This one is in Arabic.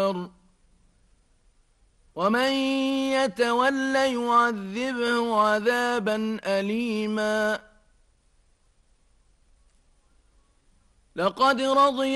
النار ومن يتول يعذبه عذابا أليما لقد رضي